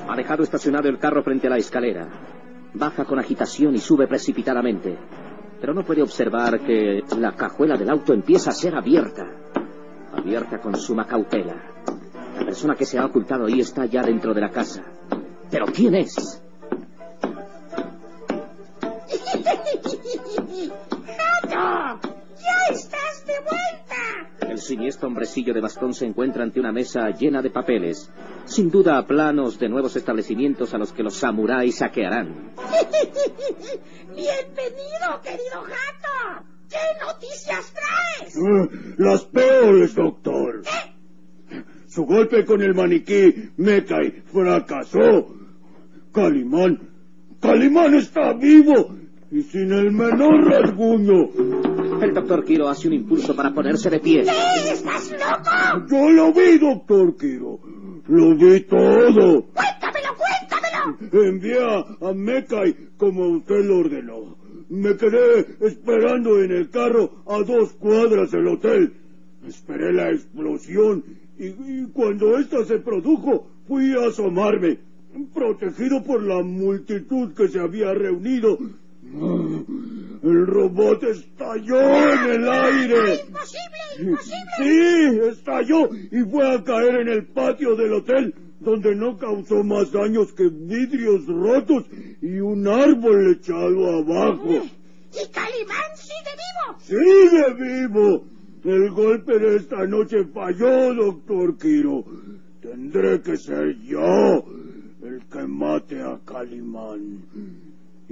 Ha dejado estacionado el carro frente a la escalera. Baja con agitación y sube precipitadamente. Pero no puede observar que la cajuela del auto empieza a ser abierta. Abierta con suma cautela. La persona que se ha ocultado ahí está ya dentro de la casa. ¿Pero quién es? ¡Jato! ¡Ya estás de vuelta! El siniestro hombrecillo de bastón se encuentra ante una mesa llena de papeles. Sin duda, planos de nuevos establecimientos a los que los samuráis saquearán. ¡Bienvenido, querido Jato! ¿Qué noticias traes? Las peores, doctor. Su golpe con el maniquí Mekai fracasó. Calimán está vivo y sin el menor rasguño. El doctor Kiro hace un impulso para ponerse de pie. ¿Qué? ¿Estás loco? Yo lo vi, doctor Kiro. Lo vi todo. ¡Cuéntamelo! Envié a Mekai como usted lo ordenó. Me quedé esperando en el carro a 2 cuadras del hotel. Esperé la explosión y cuando esta se produjo fui a asomarme, protegido por la multitud que se había reunido. El robot estalló en el aire. ¡Imposible! Sí, estalló y fue a caer en el patio del hotel, donde no causó más daños que vidrios rotos y un árbol echado abajo. ¿Y Calimán sigue vivo? ¡Sigue vivo! El golpe de esta noche falló, doctor Kiro. Tendré que ser yo el que mate a Calimán.